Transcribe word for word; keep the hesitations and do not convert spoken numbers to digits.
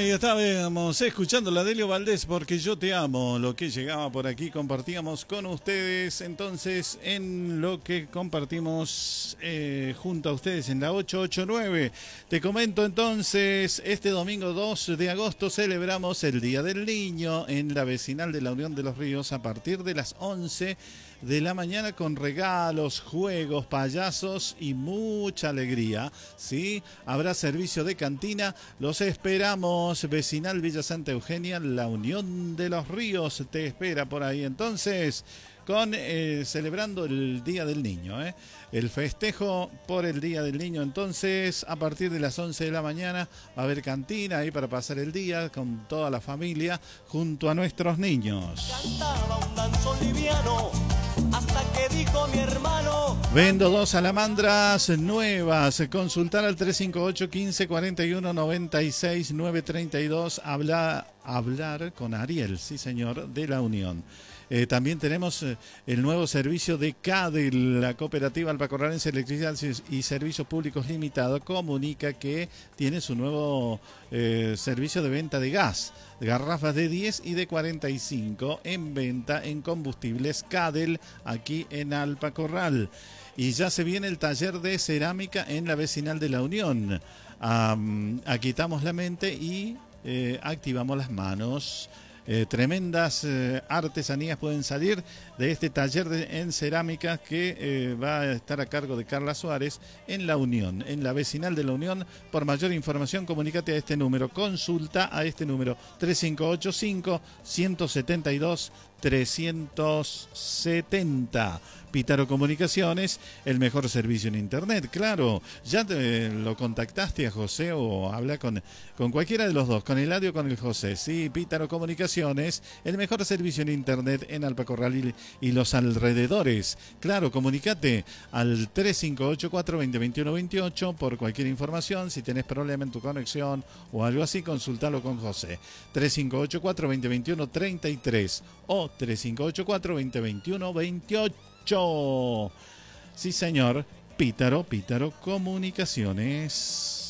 Ahí estábamos escuchando la Delio Valdés, porque yo te amo. Lo que llegaba por aquí compartíamos con ustedes. Entonces, en lo que compartimos eh, junto a ustedes en la ocho ocho nueve, te comento entonces, este domingo dos de agosto celebramos el Día del Niño en la vecinal de la Unión de los Ríos a partir de las once de la mañana, con regalos, juegos, payasos y mucha alegría, ¿sí? Habrá servicio de cantina. Los esperamos. Vecinal Villa Santa Eugenia, la Unión de los Ríos te espera por ahí. Entonces, con eh, celebrando el Día del Niño, ¿eh? El festejo por el Día del Niño. Entonces, a partir de las once de la mañana va a haber cantina ahí para pasar el día con toda la familia junto a nuestros niños. Cantaba un danzón liviano hasta que dijo mi hermano: Vendo dos salamandras nuevas. Consultar al tres cinco ocho, uno cinco, cuatro uno, nueve seis, nueve tres dos. Habla, hablar con Ariel, sí señor, de la Unión. Eh, también tenemos eh, el nuevo servicio de CADEL, la Cooperativa Albacorralense de Electricidad y Servicios Públicos Limitada, comunica que tiene su nuevo eh, servicio de venta de gas, garrafas de diez y de cuarenta y cinco en venta en combustibles CADEL aquí en Alpacorral. Y ya se viene el taller de cerámica en la vecinal de la Unión. Um, aquitamos la mente y eh, activamos las manos. Eh, tremendas eh, artesanías pueden salir de este taller de, en cerámica que eh, va a estar a cargo de Carla Suárez en La Unión, en la vecinal de La Unión. Por mayor información, comunícate a este número, consulta a este número tres cinco ocho cinco, uno siete dos, tres siete cero. Pítaro Comunicaciones, el mejor servicio en internet, claro. Ya te, lo contactaste a José o habla con, con cualquiera de los dos, con Eladio o con el José. Sí, Pítaro Comunicaciones, el mejor servicio en internet en Alpacorral y, y los alrededores. Claro, comunícate al tres cinco ocho, cuatro dos cero, dos uno dos ocho por cualquier información. Si tenés problema en tu conexión o algo así, consultalo con José. tres cinco ocho, cuatro dos cero, dos uno tres tres o tres cinco ocho, cuatro dos cero, dos uno dos ocho. Sí, señor. Pítaro, Pítaro Comunicaciones.